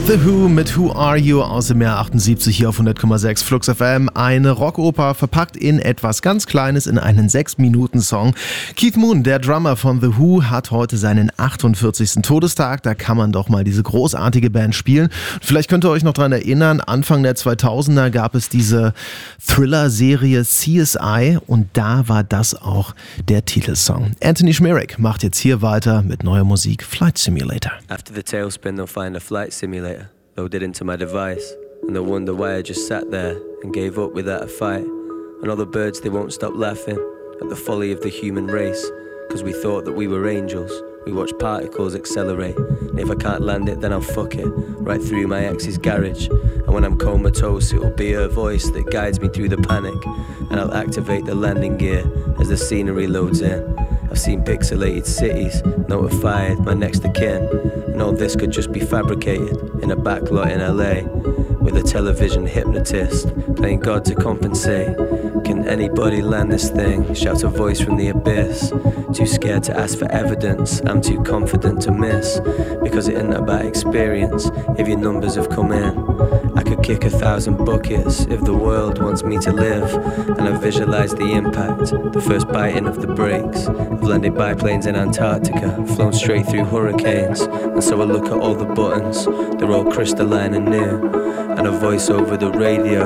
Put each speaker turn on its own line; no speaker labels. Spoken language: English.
The Who mit Who Are You aus dem Jahr 78 hier auf 100,6 Flux FM. Eine Rockoper verpackt in etwas ganz Kleines in einen 6-Minuten-Song. Keith Moon, der Drummer von The Who, hat heute seinen 48. Todestag. Da kann man doch mal diese großartige Band spielen. Vielleicht könnt ihr euch noch dran erinnern, Anfang der 2000er gab es diese Thriller-Serie CSI und da war das auch der Titelsong. Anthony Schmierek macht jetzt hier weiter mit neuer Musik, Flight Simulator.
After the tailspin, they'll find a flight simulator loaded into my device, and they'll wonder why I just sat there and gave up without a fight. And all the birds, they won't stop laughing at the folly of the human race, cause we thought that we were angels. We watch particles accelerate, and if I can't land it, then I'll fuck it right through my ex's garage. And when I'm comatose, it'll be her voice that guides me through the panic, and I'll activate the landing gear as the scenery loads in. I've seen pixelated cities, notified my next of kin, and all this could just be fabricated in a backlot in LA, with a television hypnotist playing God to compensate. Can anybody land this thing? Shouts a voice from the abyss. Too scared to ask for evidence, I'm too confident to miss, because it isn't about experience if your numbers have come in. I could kick 1,000 buckets if the world wants me to live, and I visualize the impact, the first biting of the brakes. I've landed biplanes in Antarctica, flown straight through hurricanes, and so I look at all the buttons, they're all crystalline and new, and a voice over the radio